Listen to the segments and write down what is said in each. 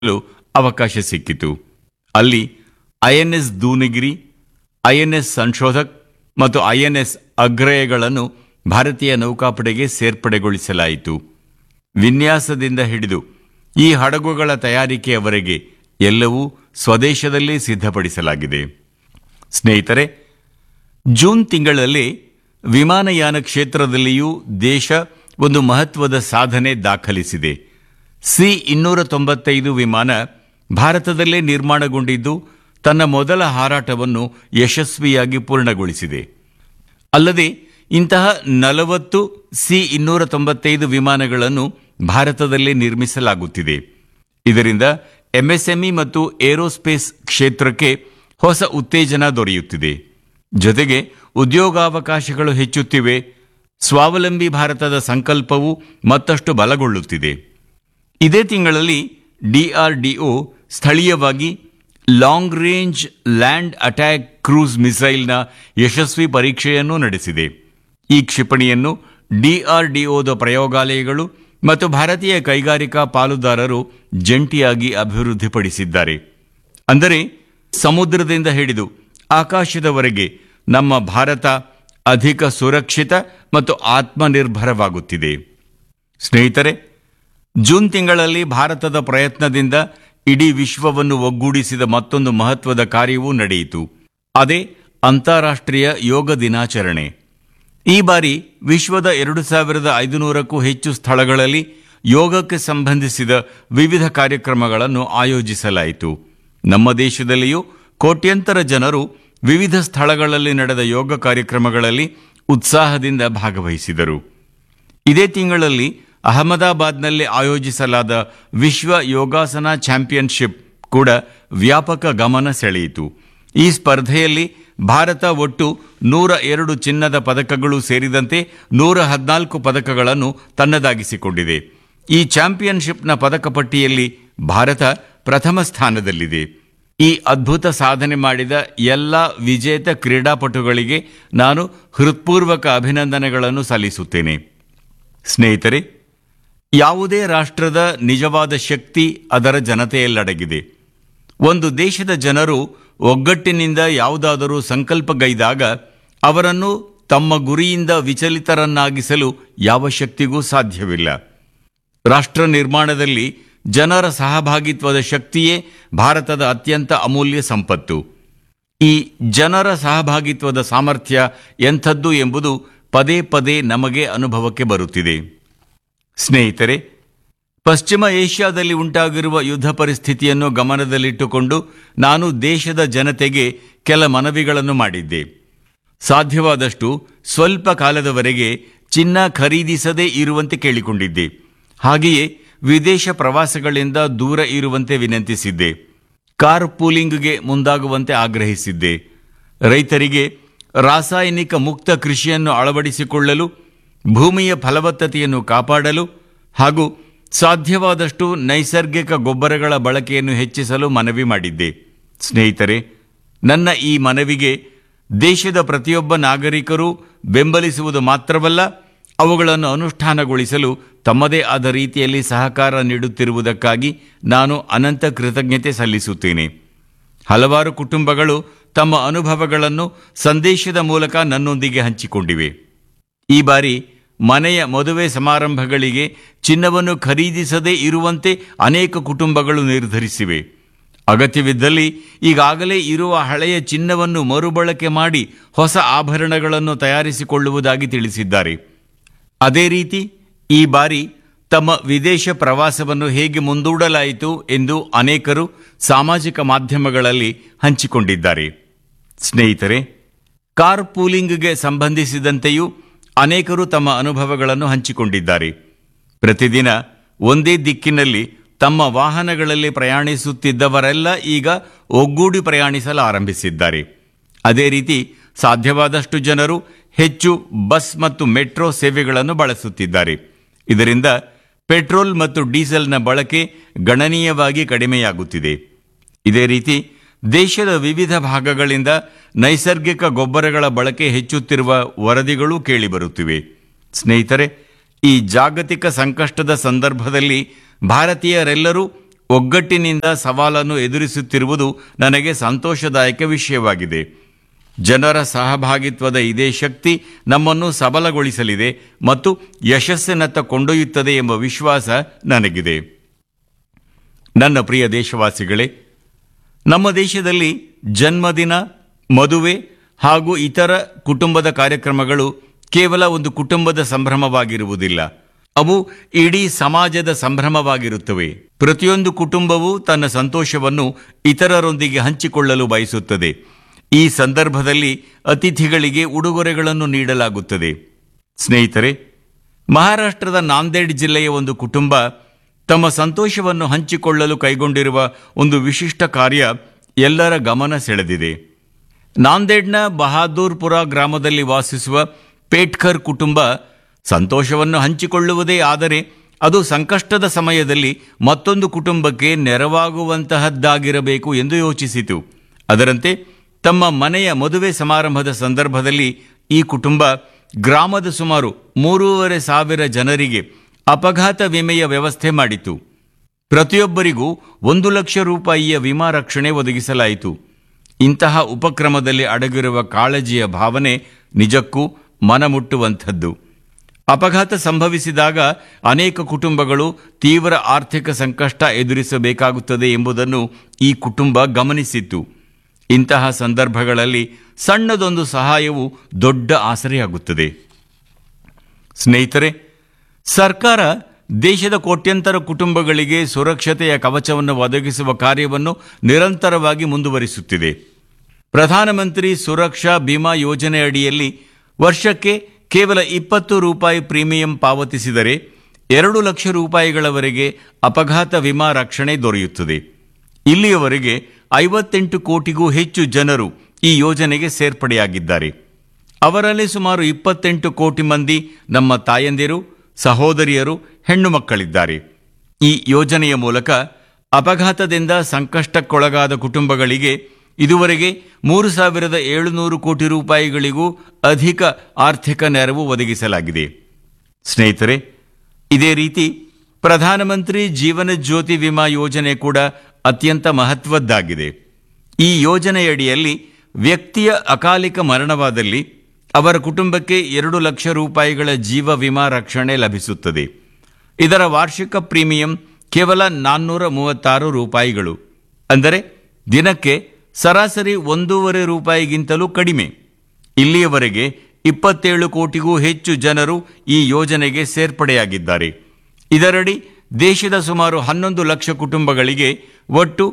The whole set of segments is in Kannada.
ಅವಕಾಶ ಸಿಕ್ಕಿತು. ಅಲ್ಲಿ ಐಎನ್ಎಸ್ ದೂನಗಿರಿ, ಐಎನ್ಎಸ್ ಸಂಶೋಧಕ್ ಮತ್ತು ಐಎನ್ಎಸ್ ಅಗ್ರಯಗಳನ್ನು ಭಾರತೀಯ ನೌಕಾಪಡೆಗೆ ಸೇರ್ಪಡೆಗೊಳಿಸಲಾಯಿತು. ವಿನ್ಯಾಸದಿಂದ ಹಿಡಿದು ಈ ಹಡಗುಗಳ ತಯಾರಿಕೆಯವರೆಗೆ ಎಲ್ಲವೂ ಸ್ವದೇಶದಲ್ಲೇ ಸಿದ್ಧಪಡಿಸಲಾಗಿದೆ. ಸ್ನೇಹಿತರೆ, ಜೂನ್ ತಿಂಗಳಲ್ಲಿ ವಿಮಾನಯಾನ ಕ್ಷೇತ್ರದಲ್ಲಿಯೂ ದೇಶ ಒಂದು ಮಹತ್ವದ ಸಾಧನೆ ದಾಖಲಿಸಿದೆ. C-295 ವಿಮಾನ ಭಾರತದಲ್ಲೇ ನಿರ್ಮಾಣಗೊಂಡಿದ್ದು ತನ್ನ ಮೊದಲ ಹಾರಾಟವನ್ನು ಯಶಸ್ವಿಯಾಗಿ ಪೂರ್ಣಗೊಳಿಸಿದೆ. ಅಲ್ಲದೆ ಇಂತಹ 40 C-295 ವಿಮಾನಗಳನ್ನು ಭಾರತದಲ್ಲೇ ನಿರ್ಮಿಸಲಾಗುತ್ತಿದೆ. ಇದರಿಂದ ಎಂಎಸ್ಎಂಇ ಮತ್ತು ಏರೋಸ್ಪೇಸ್ ಕ್ಷೇತ್ರಕ್ಕೆ ಹೊಸ ಉತ್ತೇಜನ ದೊರೆಯುತ್ತಿದೆ. ಜೊತೆಗೆ ಉದ್ಯೋಗಾವಕಾಶಗಳು ಹೆಚ್ಚುತ್ತಿವೆ. ಸ್ವಾವಲಂಬಿ ಭಾರತದ ಸಂಕಲ್ಪವು ಮತ್ತಷ್ಟು ಬಲಗೊಳ್ಳುತ್ತಿದೆ. ಇದೇ ತಿಂಗಳಲ್ಲಿ DRDO ಸ್ಥಳೀಯವಾಗಿ long range land attack cruise ಮಿಸೈಲ್ನ ಯಶಸ್ವಿ ಪರೀಕ್ಷೆಯನ್ನು ನಡೆಸಿದೆ. ಈ ಕ್ಷಿಪಣಿಯನ್ನು DRDOದ ಪ್ರಯೋಗಾಲಯಗಳು ಮತ್ತು ಭಾರತೀಯ ಕೈಗಾರಿಕಾ ಪಾಲುದಾರರು ಜಂಟಿಯಾಗಿ ಅಭಿವೃದ್ಧಿಪಡಿಸಿದ್ದಾರೆ. ಅಂದರೆ ಸಮುದ್ರದಿಂದ ಹಿಡಿದು ಆಕಾಶದವರೆಗೆ ನಮ್ಮ ಭಾರತ ಅಧಿಕ ಸುರಕ್ಷಿತ ಮತ್ತು ಆತ್ಮನಿರ್ಭರವಾಗುತ್ತಿದೆ. ಸ್ನೇಹಿತರೆ, ಜೂನ್ ತಿಂಗಳಲ್ಲಿ ಭಾರತದ ಪ್ರಯತ್ನದಿಂದ ಇಡೀ ವಿಶ್ವವನ್ನು ಒಗ್ಗೂಡಿಸಿದ ಮತ್ತೊಂದು ಮಹತ್ವದ ಕಾರ್ಯವೂ ನಡೆಯಿತು. ಅದೇ ಅಂತಾರಾಷ್ಟ್ರೀಯ ಯೋಗ ದಿನಾಚರಣೆ. ಈ ಬಾರಿ ವಿಶ್ವದ 2500ಕ್ಕೂ ಹೆಚ್ಚು ಸ್ಥಳಗಳಲ್ಲಿ ಯೋಗಕ್ಕೆ ಸಂಬಂಧಿಸಿದ ವಿವಿಧ ಕಾರ್ಯಕ್ರಮಗಳನ್ನು ಆಯೋಜಿಸಲಾಯಿತು. ನಮ್ಮ ದೇಶದಲ್ಲಿಯೂ ಕೋಟ್ಯಂತರ ಜನರು ವಿವಿಧ ಸ್ಥಳಗಳಲ್ಲಿ ನಡೆದ ಯೋಗ ಕಾರ್ಯಕ್ರಮಗಳಲ್ಲಿ ಉತ್ಸಾಹದಿಂದ ಭಾಗವಹಿಸಿದರು. ಇದೇ ತಿಂಗಳಲ್ಲಿ ಅಹಮದಾಬಾದ್ನಲ್ಲಿ ಆಯೋಜಿಸಲಾದ ವಿಶ್ವ ಯೋಗಾಸನ ಚಾಂಪಿಯನ್ಶಿಪ್ ಕೂಡ ವ್ಯಾಪಕ ಗಮನ ಸೆಳೆಯಿತು. ಈ ಸ್ಪರ್ಧೆಯಲ್ಲಿ ಭಾರತ ಒಟ್ಟು 102 ಚಿನ್ನದ ಪದಕಗಳು ಸೇರಿದಂತೆ 114 ಪದಕಗಳನ್ನು ತನ್ನದಾಗಿಸಿಕೊಂಡಿದೆ. ಈ ಚಾಂಪಿಯನ್ಶಿಪ್ನ ಪದಕ ಪಟ್ಟಿಯಲ್ಲಿ ಭಾರತ ಪ್ರಥಮ ಸ್ಥಾನದಲ್ಲಿದೆ. ಈ ಅದ್ಭುತ ಸಾಧನೆ ಮಾಡಿದ ಎಲ್ಲ ವಿಜೇತ ಕ್ರೀಡಾಪಟುಗಳಿಗೆ ನಾನು ಹೃತ್ಪೂರ್ವಕ ಅಭಿನಂದನೆಗಳನ್ನು ಸಲ್ಲಿಸುತ್ತೇನೆ. ಸ್ನೇಹಿತರೆ, ಯಾವುದೇ ರಾಷ್ಟ್ರದ ನಿಜವಾದ ಶಕ್ತಿ ಅದರ ಜನತೆಯಲ್ಲಡಗಿದೆ. ಒಂದು ದೇಶದ ಜನರು ಒಗ್ಗಟ್ಟಿನಿಂದ ಯಾವುದಾದರೂ ಸಂಕಲ್ಪಗೈದಾಗ ಅವರನ್ನು ತಮ್ಮ ಗುರಿಯಿಂದ ವಿಚಲಿತರನ್ನಾಗಿಸಲು ಯಾವ ಶಕ್ತಿಗೂ ಸಾಧ್ಯವಿಲ್ಲ. ರಾಷ್ಟ್ರ ನಿರ್ಮಾಣದಲ್ಲಿ ಜನರ ಸಹಭಾಗಿತ್ವದ ಶಕ್ತಿಯೇ ಭಾರತದ ಅತ್ಯಂತ ಅಮೂಲ್ಯ ಸಂಪತ್ತು. ಈ ಜನರ ಸಹಭಾಗಿತ್ವದ ಸಾಮರ್ಥ್ಯ ಎಂಥದ್ದು ಎಂಬುದು ಪದೇ ಪದೇ ನಮಗೆ ಅನುಭವಕ್ಕೆ ಬರುತ್ತಿದೆ. ಸ್ನೇಹಿತರೆ, ಪಶ್ಚಿಮ ಏಷ್ಯಾದಲ್ಲಿ ಉಂಟಾಗಿರುವ ಯುದ್ಧ ಪರಿಸ್ಥಿತಿಯನ್ನು ಗಮನದಲ್ಲಿಟ್ಟುಕೊಂಡು ನಾನು ದೇಶದ ಜನತೆಗೆ ಕೆಲ ಮನವಿಗಳನ್ನು ಮಾಡಿದ್ದೆ. ಸಾಧ್ಯವಾದಷ್ಟು ಸ್ವಲ್ಪ ಕಾಲದವರೆಗೆ ಚಿನ್ನ ಖರೀದಿಸದೇ ಇರುವಂತೆ ಕೇಳಿಕೊಂಡಿದ್ದೆ. ಹಾಗೆಯೇ ವಿದೇಶ ಪ್ರವಾಸಗಳಿಂದ ದೂರ ಇರುವಂತೆ ವಿನಂತಿಸಿದ್ದೆ. ಕಾರ್ ಪೂಲಿಂಗ್ಗೆ ಮುಂದಾಗುವಂತೆ ಆಗ್ರಹಿಸಿದ್ದೆ. ರೈತರಿಗೆ ರಾಸಾಯನಿಕ ಮುಕ್ತ ಕೃಷಿಯನ್ನು ಅಳವಡಿಸಿಕೊಳ್ಳಲು, ಭೂಮಿಯ ಫಲವತ್ತತೆಯನ್ನು ಕಾಪಾಡಲು ಹಾಗೂ ಸಾಧ್ಯವಾದಷ್ಟು ನೈಸರ್ಗಿಕ ಗೊಬ್ಬರಗಳ ಬಳಕೆಯನ್ನು ಹೆಚ್ಚಿಸಲು ಮನವಿ ಮಾಡಿದ್ದೆ. ಸ್ನೇಹಿತರೆ, ನನ್ನ ಈ ಮನವಿಗೆ ದೇಶದ ಪ್ರತಿಯೊಬ್ಬ ನಾಗರಿಕರೂ ಬೆಂಬಲಿಸುವುದು ಮಾತ್ರವಲ್ಲ, ಅವುಗಳನ್ನು ಅನುಷ್ಠಾನಗೊಳಿಸಲು ತಮ್ಮದೇ ಆದ ರೀತಿಯಲ್ಲಿ ಸಹಕಾರ ನೀಡುತ್ತಿರುವುದಕ್ಕಾಗಿ ನಾನು ಅನಂತ ಕೃತಜ್ಞತೆ ಸಲ್ಲಿಸುತ್ತೇನೆ. ಹಲವಾರು ಕುಟುಂಬಗಳು ತಮ್ಮ ಅನುಭವಗಳನ್ನು ಸಂದೇಶದ ಮೂಲಕ ನನ್ನೊಂದಿಗೆ ಹಂಚಿಕೊಂಡಿವೆ. ಈ ಬಾರಿ ಮನೆಯ ಮದುವೆ ಸಮಾರಂಭಗಳಿಗೆ ಚಿನ್ನವನ್ನು ಖರೀದಿಸದೇ ಇರುವಂತೆ ಅನೇಕ ಕುಟುಂಬಗಳು ನಿರ್ಧರಿಸಿವೆ. ಅಗತ್ಯವಿದ್ದಲ್ಲಿ ಈಗಾಗಲೇ ಇರುವ ಹಳೆಯ ಚಿನ್ನವನ್ನು ಮರುಬಳಕೆ ಮಾಡಿ ಹೊಸ ಆಭರಣಗಳನ್ನು ತಯಾರಿಸಿಕೊಳ್ಳುವುದಾಗಿ ತಿಳಿಸಿದ್ದಾರೆ. ಅದೇ ರೀತಿ ಈ ಬಾರಿ ತಮ್ಮ ವಿದೇಶ ಪ್ರವಾಸವನ್ನು ಹೇಗೆ ಮುಂದೂಡಲಾಯಿತು ಎಂದು ಅನೇಕರು ಸಾಮಾಜಿಕ ಮಾಧ್ಯಮಗಳಲ್ಲಿ ಹಂಚಿಕೊಂಡಿದ್ದಾರೆ. ಸ್ನೇಹಿತರೆ, ಕಾರ್ ಪೂಲಿಂಗ್ಗೆ ಸಂಬಂಧಿಸಿದಂತೆಯೂ ಅನೇಕರು ತಮ್ಮ ಅನುಭವಗಳನ್ನು ಹಂಚಿಕೊಂಡಿದ್ದಾರೆ. ಪ್ರತಿದಿನ ಒಂದೇ ದಿಕ್ಕಿನಲ್ಲಿ ತಮ್ಮ ವಾಹನಗಳಲ್ಲಿ ಪ್ರಯಾಣಿಸುತ್ತಿದ್ದವರೆಲ್ಲ ಈಗ ಒಗ್ಗೂಡಿ ಪ್ರಯಾಣಿಸಲು ಆರಂಭಿಸಿದ್ದಾರೆ. ಅದೇ ರೀತಿ ಸಾಧ್ಯವಾದಷ್ಟು ಜನರು ಹೆಚ್ಚು ಬಸ್ ಮತ್ತು ಮೆಟ್ರೋ ಸೇವೆಗಳನ್ನು ಬಳಸುತ್ತಿದ್ದಾರೆ. ಇದರಿಂದ ಪೆಟ್ರೋಲ್ ಮತ್ತು ಡೀಸೆಲ್ನ ಬಳಕೆ ಗಣನೀಯವಾಗಿ ಕಡಿಮೆಯಾಗುತ್ತಿದೆ. ಇದೇ ರೀತಿ ದೇಶದ ವಿವಿಧ ಭಾಗಗಳಿಂದ ನೈಸರ್ಗಿಕ ಗೊಬ್ಬರಗಳ ಬಳಕೆ ಹೆಚ್ಚುತ್ತಿರುವ ವರದಿಗಳು ಕೇಳಿಬರುತ್ತಿವೆ. ಸ್ನೇಹಿತರೆ, ಈ ಜಾಗತಿಕ ಸಂಕಷ್ಟದ ಸಂದರ್ಭದಲ್ಲಿ ಭಾರತೀಯರೆಲ್ಲರೂ ಒಗ್ಗಟ್ಟಿನಿಂದ ಸವಾಲನ್ನು ಎದುರಿಸುತ್ತಿರುವುದು ನನಗೆ ಸಂತೋಷದಾಯಕ ವಿಷಯವಾಗಿದೆ. ಜನರ ಸಹಭಾಗಿತ್ವದ ಇದೇ ಶಕ್ತಿ ನಮ್ಮನ್ನು ಸಬಲಗೊಳಿಸಲಿದೆ ಮತ್ತು ಯಶಸ್ಸಿನತ್ತ ಕೊಂಡೊಯ್ಯುತ್ತದೆ ಎಂಬ ವಿಶ್ವಾಸ ನನಗಿದೆ. ನನ್ನ ಪ್ರಿಯ ದೇಶವಾಸಿಗಳೇ, ನಮ್ಮ ದೇಶದಲ್ಲಿ ಜನ್ಮದಿನ, ಮದುವೆ ಹಾಗೂ ಇತರ ಕುಟುಂಬದ ಕಾರ್ಯಕ್ರಮಗಳು ಕೇವಲ ಒಂದು ಕುಟುಂಬದ ಸಂಭ್ರಮವಾಗಿರುವುದಿಲ್ಲ. ಅವು ಇಡೀ ಸಮಾಜದ ಸಂಭ್ರಮವಾಗಿರುತ್ತವೆ. ಪ್ರತಿಯೊಂದು ಕುಟುಂಬವೂ ತನ್ನ ಸಂತೋಷವನ್ನು ಇತರರೊಂದಿಗೆ ಹಂಚಿಕೊಳ್ಳಲು ಬಯಸುತ್ತದೆ. ಈ ಸಂದರ್ಭದಲ್ಲಿ ಅತಿಥಿಗಳಿಗೆ ಉಡುಗೊರೆಗಳನ್ನು ನೀಡಲಾಗುತ್ತದೆ. ಸ್ನೇಹಿತರೆ, ಮಹಾರಾಷ್ಟ್ರದ ನಾಂದೇಡ್ ಜಿಲ್ಲೆಯ ಒಂದು ಕುಟುಂಬ ತಮ್ಮ ಸಂತೋಷವನ್ನು ಹಂಚಿಕೊಳ್ಳಲು ಕೈಗೊಂಡಿರುವ ಒಂದು ವಿಶಿಷ್ಟ ಕಾರ್ಯ ಎಲ್ಲರ ಗಮನ ಸೆಳೆದಿದೆ. ನಾಂದೇಡ್ನ ಬಹಾದೂರ್ಪುರ ಗ್ರಾಮದಲ್ಲಿ ವಾಸಿಸುವ ಪೇಟ್ಕರ್ ಕುಟುಂಬ ಸಂತೋಷವನ್ನು ಹಂಚಿಕೊಳ್ಳುವುದೇ ಆದರೆ ಅದು ಸಂಕಷ್ಟದ ಸಮಯದಲ್ಲಿ ಮತ್ತೊಂದು ಕುಟುಂಬಕ್ಕೆ ನೆರವಾಗುವಂತಹದ್ದಾಗಿರಬೇಕು ಎಂದು ಯೋಚಿಸಿತು. ಅದರಂತೆ ತಮ್ಮ ಮನೆಯ ಮದುವೆ ಸಮಾರಂಭದ ಸಂದರ್ಭದಲ್ಲಿ ಈ ಕುಟುಂಬ ಗ್ರಾಮದ ಸುಮಾರು 3,500 ಜನರಿಗೆ ಅಪಘಾತ ವಿಮೆಯ ವ್ಯವಸ್ಥೆ ಮಾಡಿತು. ಪ್ರತಿಯೊಬ್ಬರಿಗೂ 1 ಲಕ್ಷ ರೂಪಾಯಿಯ ವಿಮಾ ರಕ್ಷಣೆ ಒದಗಿಸಲಾಯಿತು. ಇಂತಹ ಉಪಕ್ರಮದಲ್ಲಿ ಅಡಗಿರುವ ಕಾಳಜಿಯ ಭಾವನೆ ನಿಜಕ್ಕೂ ಮನಮುಟ್ಟುವಂಥದ್ದು. ಅಪಘಾತ ಸಂಭವಿಸಿದಾಗ ಅನೇಕ ಕುಟುಂಬಗಳು ತೀವ್ರ ಆರ್ಥಿಕ ಸಂಕಷ್ಟ ಎದುರಿಸಬೇಕಾಗುತ್ತದೆ ಎಂಬುದನ್ನು ಈ ಕುಟುಂಬ ಗಮನಿಸಿತ್ತು. ಇಂತಹ ಸಂದರ್ಭಗಳಲ್ಲಿ ಸಣ್ಣದೊಂದು ಸಹಾಯವು ದೊಡ್ಡ ಆಸರೆಯಾಗುತ್ತದೆ. ಸ್ನೇಹಿತರೆ, ಸರ್ಕಾರ ದೇಶದ ಕೋಟ್ಯಂತರ ಕುಟುಂಬಗಳಿಗೆ ಸುರಕ್ಷತೆಯ ಕವಚವನ್ನು ಒದಗಿಸುವ ಕಾರ್ಯವನ್ನು ನಿರಂತರವಾಗಿ ಮುಂದುವರಿಸುತ್ತಿದೆ. ಪ್ರಧಾನಮಂತ್ರಿ ಸುರಕ್ಷಾ ಬಿಮಾ ಯೋಜನೆ ಅಡಿಯಲ್ಲಿ ವರ್ಷಕ್ಕೆ ಕೇವಲ 20 ರೂಪಾಯಿ ಪ್ರೀಮಿಯಂ ಪಾವತಿಸಿದರೆ 2 ಲಕ್ಷ ರೂಪಾಯಿಗಳವರೆಗೆ ಅಪಘಾತ ವಿಮಾ ರಕ್ಷಣೆ ದೊರೆಯುತ್ತದೆ. ಇಲ್ಲಿಯವರೆಗೆ 58 ಕೋಟಿಗೂ ಹೆಚ್ಚು ಜನರು ಈ ಯೋಜನೆಗೆ ಸೇರ್ಪಡೆಯಾಗಿದ್ದಾರೆ. ಅವರಲ್ಲಿ ಸುಮಾರು 28 ಕೋಟಿ ಮಂದಿ ನಮ್ಮ ತಾಯಂದಿರು, ಸಹೋದರಿಯರು, ಹೆಣ್ಣು ಮಕ್ಕಳಿದ್ದಾರೆ. ಈ ಯೋಜನೆಯ ಮೂಲಕ ಅಪಘಾತದಿಂದ ಸಂಕಷ್ಟಕ್ಕೊಳಗಾದ ಕುಟುಂಬಗಳಿಗೆ ಇದುವರೆಗೆ 3,700 ಕೋಟಿ ರೂಪಾಯಿಗಳಿಗೂ ಅಧಿಕ ಆರ್ಥಿಕ ನೆರವು ಒದಗಿಸಲಾಗಿದೆ. ಸ್ನೇಹಿತರೆ, ಇದೇ ರೀತಿ ಪ್ರಧಾನಮಂತ್ರಿ ಜೀವನ ಜ್ಯೋತಿ ವಿಮಾ ಯೋಜನೆ ಕೂಡ ಅತ್ಯಂತ ಮಹತ್ವದ್ದಾಗಿದೆ. ಈ ಯೋಜನೆಯಡಿಯಲ್ಲಿ ವ್ಯಕ್ತಿಯ ಅಕಾಲಿಕ ಮರಣವಾದಲ್ಲಿ ಅವರ ಕುಟುಂಬಕ್ಕೆ 2 ಲಕ್ಷ ರೂಪಾಯಿಗಳ ಜೀವ ವಿಮಾ ರಕ್ಷಣೆ ಲಭಿಸುತ್ತದೆ. ಇದರ ವಾರ್ಷಿಕ ಪ್ರೀಮಿಯಂ ಕೇವಲ 436 ರೂಪಾಯಿಗಳು, ಅಂದರೆ ದಿನಕ್ಕೆ ಸರಾಸರಿ 1.5 ರೂಪಾಯಿಗಿಂತಲೂ ಕಡಿಮೆ. ಇಲ್ಲಿಯವರೆಗೆ 27 ಕೋಟಿಗೂ ಹೆಚ್ಚು ಜನರು ಈ ಯೋಜನೆಗೆ ಸೇರ್ಪಡೆಯಾಗಿದ್ದಾರೆ. ಇದರಡಿ ದೇಶದ ಸುಮಾರು 11 ಲಕ್ಷ ಕುಟುಂಬಗಳಿಗೆ ಒಟ್ಟು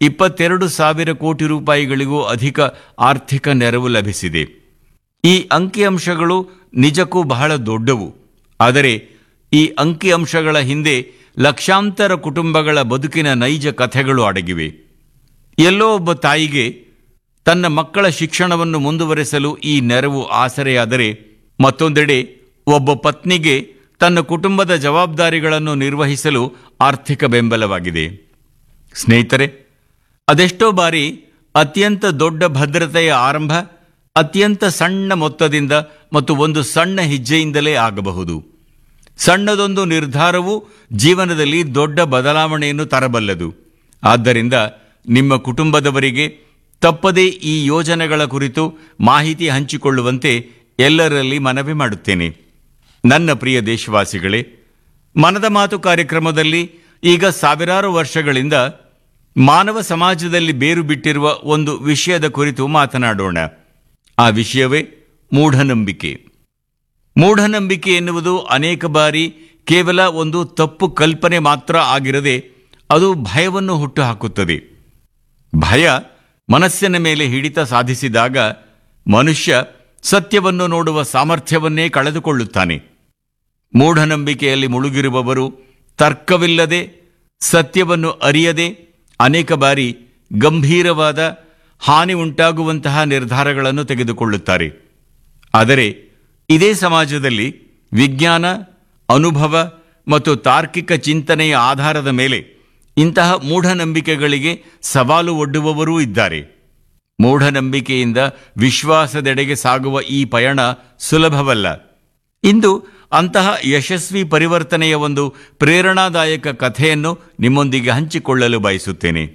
22,000 ಕೋಟಿ ರೂಪಾಯಿಗಳಿಗೂ ಅಧಿಕ ಆರ್ಥಿಕ ನೆರವು ಲಭಿಸಿದೆ. ಈ ಅಂಕಿಅಂಶಗಳು ನಿಜಕ್ಕೂ ಬಹಳ ದೊಡ್ಡವು. ಆದರೆ ಈ ಅಂಕಿಅಂಶಗಳ ಹಿಂದೆ ಲಕ್ಷಾಂತರ ಕುಟುಂಬಗಳ ಬದುಕಿನ ನೈಜ ಕಥೆಗಳು ಅಡಗಿವೆ. ಎಲ್ಲೋ ಒಬ್ಬ ತಾಯಿಗೆ ತನ್ನ ಮಕ್ಕಳ ಶಿಕ್ಷಣವನ್ನು ಮುಂದುವರೆಸಲು ಈ ನೆರವು ಆಸರೆಯಾದರೆ, ಮತ್ತೊಂದೆಡೆ ಒಬ್ಬ ಪತ್ನಿಗೆ ತನ್ನ ಕುಟುಂಬದ ಜವಾಬ್ದಾರಿಗಳನ್ನು ನಿರ್ವಹಿಸಲು ಆರ್ಥಿಕ ಬೆಂಬಲವಾಗಿದೆ. ಸ್ನೇಹಿತರೆ, ಅದೆಷ್ಟೋ ಬಾರಿ ಅತ್ಯಂತ ದೊಡ್ಡ ಭದ್ರತೆಯ ಆರಂಭ ಅತ್ಯಂತ ಸಣ್ಣ ಮೊತ್ತದಿಂದ ಮತ್ತು ಒಂದು ಸಣ್ಣ ಹೆಜ್ಜೆಯಿಂದಲೇ ಆಗಬಹುದು. ಸಣ್ಣದೊಂದು ನಿರ್ಧಾರವು ಜೀವನದಲ್ಲಿ ದೊಡ್ಡ ಬದಲಾವಣೆಯನ್ನು ತರಬಲ್ಲದು. ಆದ್ದರಿಂದ ನಿಮ್ಮ ಕುಟುಂಬದವರಿಗೆ ತಪ್ಪದೇ ಈ ಯೋಜನೆಗಳ ಕುರಿತು ಮಾಹಿತಿ ಹಂಚಿಕೊಳ್ಳುವಂತೆ ಎಲ್ಲರಲ್ಲಿ ಮನವಿ ಮಾಡುತ್ತೇನೆ. ನನ್ನ ಪ್ರಿಯ ದೇಶವಾಸಿಗಳೇ, ಮನದ ಮಾತು ಕಾರ್ಯಕ್ರಮದಲ್ಲಿ ಈಗ ಸಾವಿರಾರು ವರ್ಷಗಳಿಂದ ಮಾನವ ಸಮಾಜದಲ್ಲಿ ಬೇರು ಬಿಟ್ಟಿರುವ ಒಂದು ವಿಷಯದ ಕುರಿತು ಮಾತನಾಡೋಣ. ಆ ವಿಷಯವೇ ಮೂಢನಂಬಿಕೆ. ಮೂಢನಂಬಿಕೆ ಎನ್ನುವುದು ಅನೇಕ ಬಾರಿ ಕೇವಲ ಒಂದು ತಪ್ಪು ಕಲ್ಪನೆ ಮಾತ್ರ ಆಗಿರದೆ ಅದು ಭಯವನ್ನು ಹುಟ್ಟುಹಾಕುತ್ತದೆ. ಭಯ ಮನಸ್ಸಿನ ಮೇಲೆ ಹಿಡಿತ ಸಾಧಿಸಿದಾಗ ಮನುಷ್ಯ ಸತ್ಯವನ್ನು ನೋಡುವ ಸಾಮರ್ಥ್ಯವನ್ನೇ ಕಳೆದುಕೊಳ್ಳುತ್ತಾನೆ. ಮೂಢನಂಬಿಕೆಯಲ್ಲಿ ಮುಳುಗಿರುವವರು ತರ್ಕವಿಲ್ಲದೆ, ಸತ್ಯವನ್ನು ಅರಿಯದೆ ಅನೇಕ ಬಾರಿ ಗಂಭೀರವಾದ ಹಾನಿ ಉಂಟಾಗುವಂತಹ ನಿರ್ಧಾರಗಳನ್ನು ತೆಗೆದುಕೊಳ್ಳುತ್ತಾರೆ. ಆದರೆ ಇದೇ ಸಮಾಜದಲ್ಲಿ ವಿಜ್ಞಾನ, ಅನುಭವ ಮತ್ತು ತಾರ್ಕಿಕ ಚಿಂತನೆಯ ಆಧಾರದ ಮೇಲೆ ಇಂತಹ ಮೂಢನಂಬಿಕೆಗಳಿಗೆ ಸವಾಲು ಒಡ್ಡುವವರೂ ಇದ್ದಾರೆ. ಮೂಢನಂಬಿಕೆಯಿಂದ ವಿಶ್ವಾಸದೆಡೆಗೆ ಸಾಗುವ ಈ ಪಯಣ ಸುಲಭವಲ್ಲ. ಇಂದು ಅಂತಹ ಯಶಸ್ವಿ ಪರಿವರ್ತನೆಯ ಒಂದು ಪ್ರೇರಣಾದಾಯಕ ಕಥೆಯನ್ನು ನಿಮ್ಮೊಂದಿಗೆ ಹಂಚಿಕೊಳ್ಳಲು ಬಯಸುತ್ತೇನೆ.